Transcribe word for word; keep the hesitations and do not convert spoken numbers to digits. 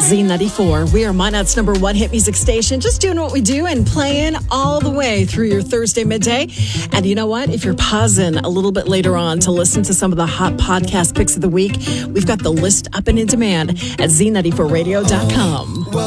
Z ninety-four. We are Minot's number one hit music station, just doing what we do and playing all the way through your Thursday midday. And you know what? If you're pausing a little bit later on to listen to some of the hot podcast picks of the week, we've got the list up and in demand at Z ninety-four radio dot com.